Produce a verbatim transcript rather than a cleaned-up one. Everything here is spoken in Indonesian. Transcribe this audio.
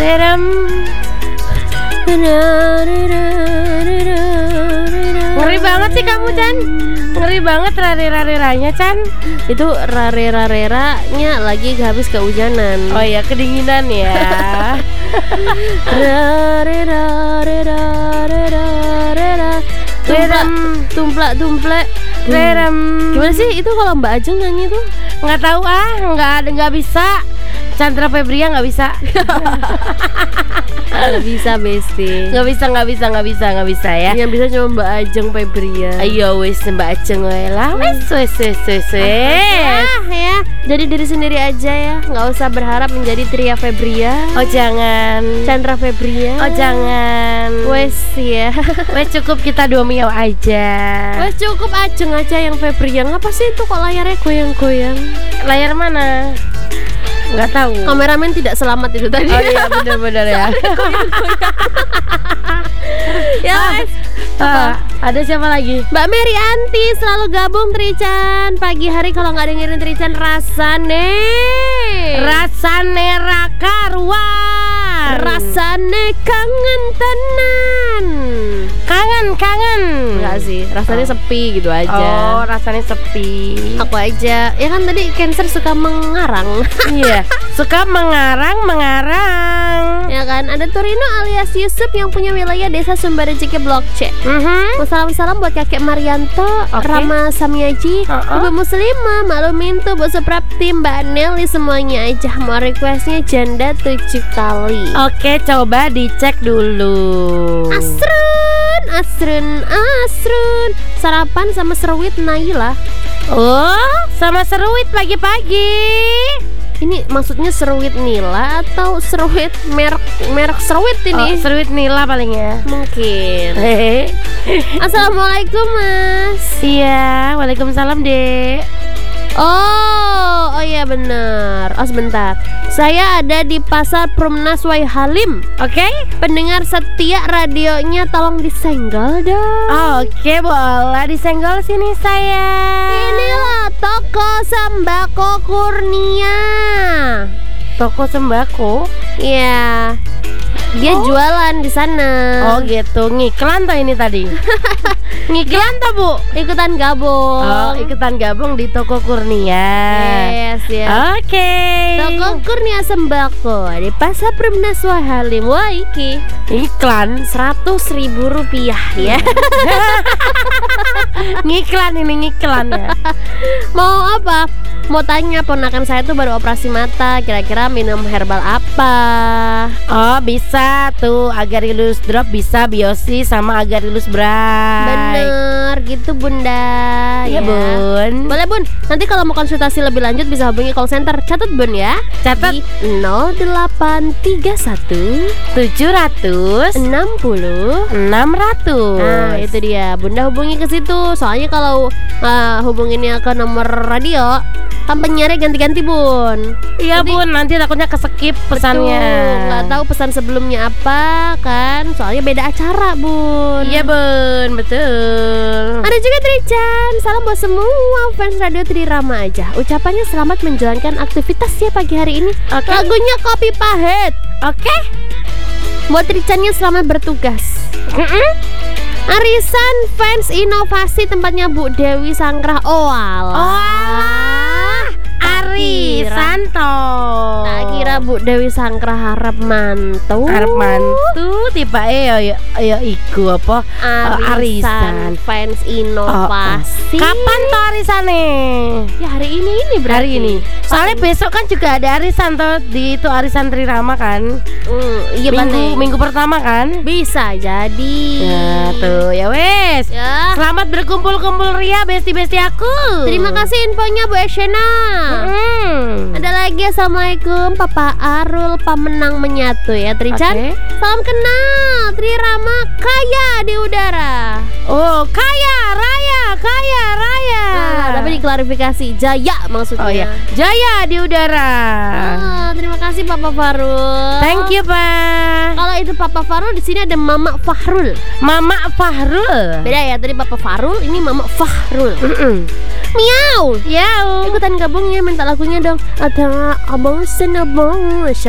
Rerem. Ngeri banget sih kamu, Chan. Ngeri banget rare-rare-ranya, Chan. Itu rare-rare-nya lagi habis kehujanan. Oh ya, kedinginan ya. Tumplak, tumplak, tumplak. Rerem. Gimana sih itu kalau Mbak Ajeng nyanyi tuh? Nggak tahu ah, nggak ada, nggak bisa. Chandra Febria nggak bisa. Nggak bisa, Besti. Nggak bisa, nggak bisa, nggak bisa, nggak bisa ya. Yang bisa cuma Mbak Ajeng Febria. Ayo wes Mbak Ajeng lah, wes wes wes wes wes. Ah, ya, jadi diri sendiri aja ya, nggak usah berharap menjadi Tria Febria. Oh jangan. Chandra Febria. Oh jangan. Wes ya. Wes cukup kita dua miau aja. Wes cukup Ajeng aja yang Febria. Ngapa sih itu kok layarnya goyang-goyang? Layar mana? Nggak tahu. Kameramen tidak selamat itu tadi. Oh iya benar-benar ya. Ya guys, ah, ada siapa lagi? Mbak Mary Anti selalu gabung Trichan. Pagi hari kalau nggak dengerin Trichan rasane Rasane raka ruar. Rasane kangen tenan. Kangen, kangen. Enggak sih, rasanya Oh. sepi gitu aja. Oh, rasanya sepi. Aku aja. Ya kan tadi Cancer suka mengarang. Iya, suka mengarang, mengarang. Ya kan, ada Torino alias Yusuf yang punya wilayah desa Sumber Rezeki Blok C. Mhm. Salam-salam buat kakek Marianto, Oke. Rama Samiaji, Uh-uh. Ibu Muslimah, Mak Lumintu, Bu Suprapti, Mbak Nelly, semuanya aja. Mau requestnya janda tujuh kali. Oke, coba dicek dulu. Asrun, Asrun, Asrun. Sarapan sama seruit Naila. Oh, sama seruit pagi-pagi. Ini maksudnya seruit Nila atau seruit merek merek seruit Oh, ini? seruit Nila paling ya. Mungkin. Hehe. Assalamualaikum Mas. Iya, waalaikumsalam Dek. Oh, oh iya benar. Oh sebentar. Saya ada di Pasar Perumnas Wai Halim. Oke. Pendengar setia radionya tolong disenggol dong. Oke, boleh disenggol sini saya. Inilah toko sembako Kurnia. Toko sembako. Iya. Dia Oh. jualan di sana. Oh gitu, ngiklan toh ini tadi. Ngiklan toh Bu? Ikutan gabung. Oh, ikutan gabung di toko Kurnia. Yes, ya. Oke. Toko Kurnia Sembako di Pasar Perumnas Wai Halim. Wah, iki Iklan. seratus ribu rupiah ya. Ngiklan ini ngiklan ya. Mau apa? Mau tanya ponakan saya tuh baru operasi mata, kira-kira minum herbal apa? Oh bisa tuh Agarylus drop, bisa Biosi sama Agarylus Bright. Bener gitu Bunda. Iya ya. Bun. Boleh Bun. Nanti kalau mau konsultasi lebih lanjut bisa hubungi call center. Catat Bun ya. Catat. Di nol delapan tiga satu Tujuh ratus enam puluh. enam ratus. Nah itu dia. Bunda hubungi ke situ. Soalnya kalau uh, hubunginnya ke nomor radio kan penyiarnya ganti-ganti Bun. Iya Nanti- Bun, nanti takutnya keskip pesannya. Betul, nggak tahu pesan sebelumnya apa kan, soalnya beda acara Bun. Iya Bun, betul. Ada juga Trichan, salam buat semua fans Radio Trirama aja. Ucapannya selamat menjalankan aktivitas ya pagi hari ini. Oke. Lagunya Kopi Pahit. Oke. Buat Trichannya selamat bertugas. Mm-mm. Arisan fans inovasi tempatnya Bu Dewi Sangkrah. Oh alah. Oh, Ari kira. Santo. Tak kira Bu Dewi Sangkrah harap mantu. Arep mantu tiba eh ya ya iku apa? Arisan, Arisan. fans inovasi. Kapan tuh arisane? Ya hari ini ini berarti. Hari ini. Soalnya besok kan juga ada arisan tuh di itu arisan Trirama kan. Hmm, iya minggu paling. minggu pertama kan. Bisa jadi. Ya tuh ya wes. Ya. Selamat berkumpul-kumpul ria besti-besti aku. Terima kasih infonya Bu Eshena. Hmm. Ada lagi assalamualaikum Papa Arul Pamenang menyatu ya Trichan. Oke. Salam kenal Trirama kaya di udara. Oh kaya raya kaya raya. Nah, tapi diklarifikasi Jaya maksudnya. Oh ya Jaya di udara. Ah, terima kasih Papa Farul. Thank you Pak. Kalau itu Papa Farul, di sini ada Mama Fahrul. Mama Fahrul. Beda ya, tadi Papa Farul, ini Mama Fahrul. Mm-mm. Miau. Yau. Ikutan gabung ya, minta lagunya dong. Ada abang senabang